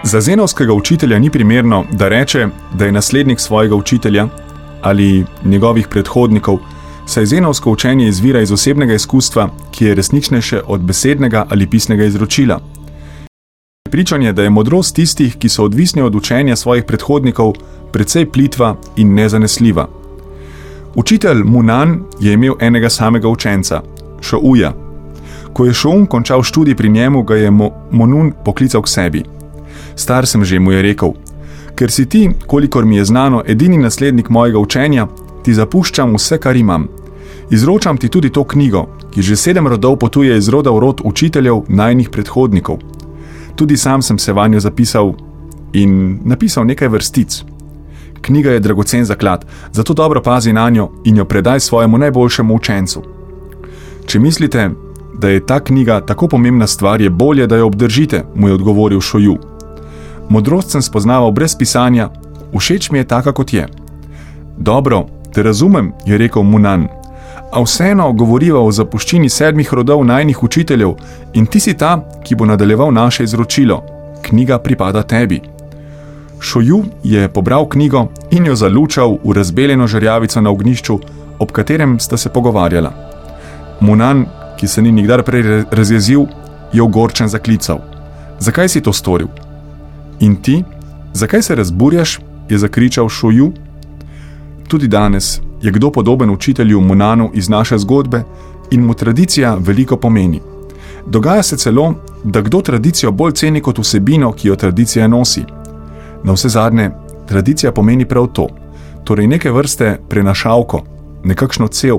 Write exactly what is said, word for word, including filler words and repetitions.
Za zenovskega učitelja ni primerno, da reče, da je naslednik svojega učitelja ali njegovih predhodnikov, saj zenovsko učenje izvira iz osebnega izkustva, ki je resničnejše od besednega ali pisnega izročila. Prepričanje, da je modrost tistih, ki so odvisni od učenja svojih predhodnikov, precej plitva in nezanesljiva. Učitelj Munan je imel enega samega učenca, Šouja. Ko je Šoun končal študij pri njemu, ga je Mo- Monun poklical k sebi. Star sem že, mu je rekel, ker si ti, kolikor mi je znano, edini naslednik mojega učenja, ti zapuščam vse, kar imam. Izročam ti tudi to knjigo, ki že sedem rodov potuje iz roda v rod učiteljev najnih predhodnikov. Tudi sam sem se vanjo zapisal in napisal nekaj vrstic. Knjiga je dragocen zaklad, zato dobro pazi na njo in jo predaj svojemu najboljšemu učencu. Če mislite, da je ta knjiga tako pomembna stvar, je bolje, da jo obdržite, mu je odgovoril Šouju. Modrost sem spoznaval brez pisanja, všeč mi je taka, kot je. Dobro, te razumem, je rekel Munan, a vseeno govoriva o zapuščini sedmih rodov najnih učiteljev in ti si ta, ki bo nadaljeval naše izročilo. Knjiga pripada tebi. Šouju je pobral knjigo in jo zalučal v razbeljeno žerjavico na ognjišču, ob katerem sta se pogovarjala. Munan, ki se ni nikdar prej razjezil, je ogorčen zaklical. Zakaj si to storil? In ti, zakaj se razburjaš, je zakričal Šouju. Tudi danes je kdo podoben učitelju Munanu iz naše zgodbe in mu tradicija veliko pomeni. Dogaja se celo, da kdo tradicijo bolj ceni kot vsebino, ki jo tradicija nosi. Na vse zadnje, tradicija pomeni prav to, torej neke vrste prenašalko, nekakšno cev,